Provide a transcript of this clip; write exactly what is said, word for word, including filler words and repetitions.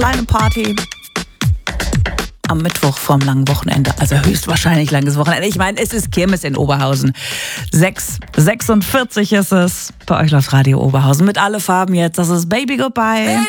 Kleine Party am Mittwoch vorm langen Wochenende, also höchstwahrscheinlich langes Wochenende. Ich meine, es ist Kirmes in Oberhausen. sechs Uhr sechsundvierzig ist es. Bei euch läuft Radio Oberhausen mit alle Farben jetzt. Das ist Baby Goodbye. Baby.